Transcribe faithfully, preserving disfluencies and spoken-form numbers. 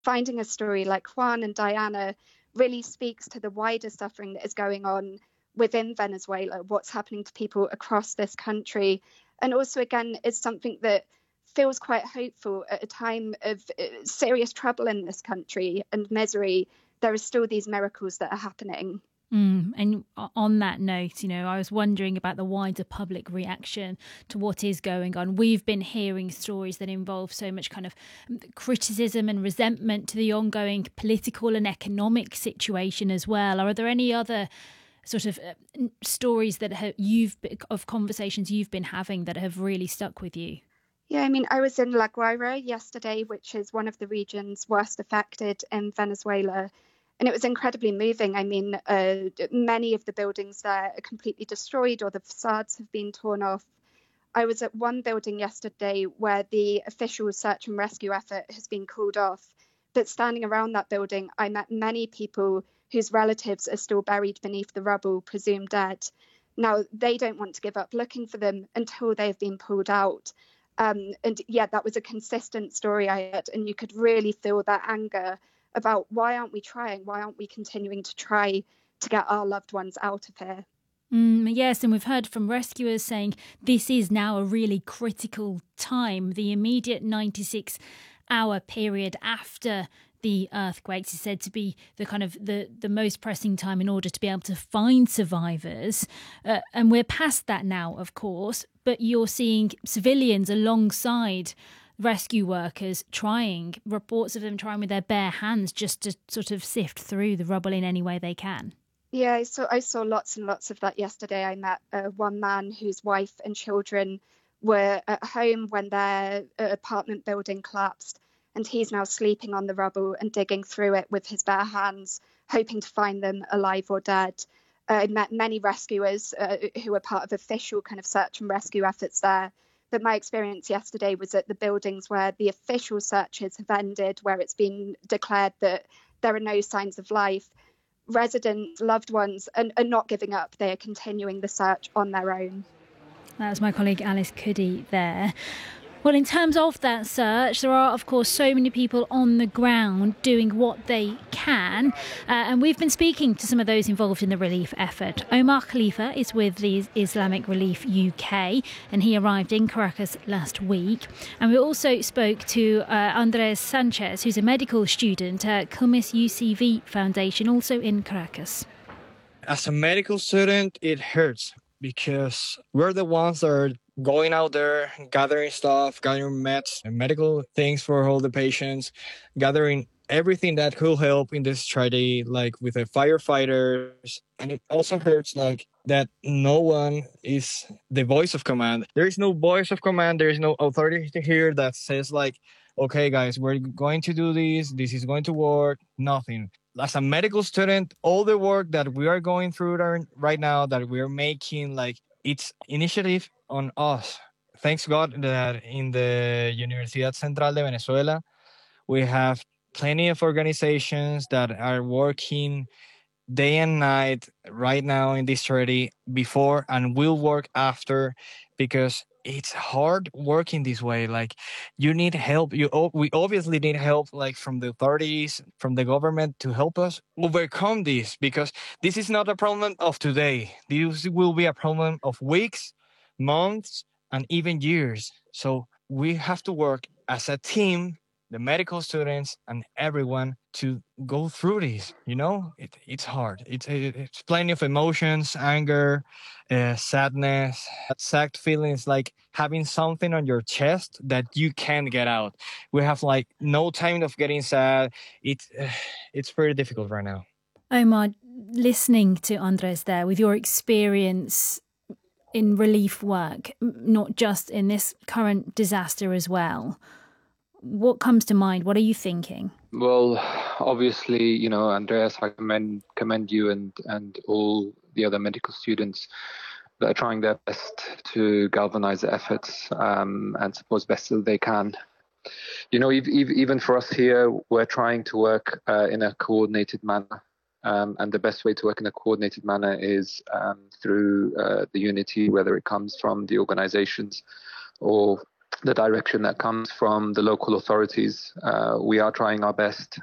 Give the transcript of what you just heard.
finding a story like Juan and Diana really speaks to the wider suffering that is going on within Venezuela, what's happening to people across this country. And also, again, it's something that feels quite hopeful at a time of serious trouble in this country and misery. There are still these miracles that are happening. Mm, and on that note, you know, I was wondering about the wider public reaction to what is going on. We've been hearing stories that involve so much kind of criticism and resentment to the ongoing political and economic situation as well. Are there any other sort of stories that have, you've of conversations you've been having that have really stuck with you? Yeah, I mean, I was in La Guaira yesterday, which is one of the regions worst affected in Venezuela. And it was incredibly moving. I mean, uh, many of the buildings there are completely destroyed or the facades have been torn off. I was at one building yesterday where the official search and rescue effort has been called off. But standing around that building, I met many people whose relatives are still buried beneath the rubble, presumed dead. Now, they don't want to give up looking for them until they've been pulled out. Um, and yeah, that was a consistent story I heard. And you could really feel that anger about why aren't we trying? Why aren't we continuing to try to get our loved ones out of here? Mm, yes, and we've heard from rescuers saying this is now a really critical time. The immediate ninety-six hour period after the earthquakes is said to be the kind of the, the most pressing time in order to be able to find survivors. Uh, and we're past that now, of course, but you're seeing civilians alongside rescue workers trying, reports of them trying with their bare hands just to sort of sift through the rubble in any way they can. Yeah, I saw, I saw lots and lots of that yesterday. I met uh, one man whose wife and children were at home when their uh, apartment building collapsed, and he's now sleeping on the rubble and digging through it with his bare hands, hoping to find them alive or dead. Uh, I met many rescuers uh, who were part of official kind of search and rescue efforts there. But my experience yesterday was at the buildings where the official searches have ended, where it's been declared that there are no signs of life. Residents, loved ones, are, are not giving up. They are continuing the search on their own. That was my colleague Alice Cuddy there. Well, in terms of that search, there are, of course, so many people on the ground doing what they can. Uh, and we've been speaking to some of those involved in the relief effort. Omar Khalifa is with the Islamic Relief U K, and he arrived in Caracas last week. And we also spoke to uh, Andres Sanchez, who's a medical student at Quilmes U C V Foundation, also in Caracas. As a medical student, it hurts because we're the ones that are going out there, gathering stuff, gathering meds and medical things for all the patients, gathering everything that could help in this tragedy, like with the firefighters. And it also hurts like that no one is the voice of command. There is no voice of command. There is no authority here that says like, okay, guys, we're going to do this. This is going to work. Nothing. As a medical student, all the work that we are going through right now, that we're making, like, it's initiative on us. Thanks God that in the Universidad Central de Venezuela, we have plenty of organizations that are working day and night right now in this charity before and will work after, because it's hard working this way. Like, you need help. You we obviously need help, like from the authorities, from the government, to help us overcome this, because this is not a problem of today. This will be a problem of weeks, months, and even years. So we have to work as a team, the medical students and everyone, to go through this. You know, it, it's hard. It's, it, it's plenty of emotions, anger, uh, sadness, sad feelings, like having something on your chest that you can't get out. We have like no time of getting sad. It's, uh, it's very difficult right now. Omar, listening to Andres there, with your experience in relief work, not just in this current disaster as well, what comes to mind? What are you thinking? Well, obviously, you know, Andreas, I commend commend you and, and all the other medical students that are trying their best to galvanize the efforts um, and support as best as they can. You know, even for us here, we're trying to work uh, in a coordinated manner. Um, and the best way to work in a coordinated manner is um, through uh, the unity, whether it comes from the organizations or the direction that comes from the local authorities. Uh, we are trying our best